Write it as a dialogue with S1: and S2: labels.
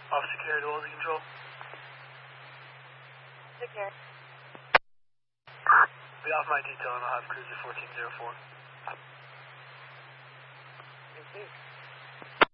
S1: Officer Carey to Walden Control.
S2: Take care.
S1: Be off my detail and I'll have cruiser 1404.
S2: Thank you.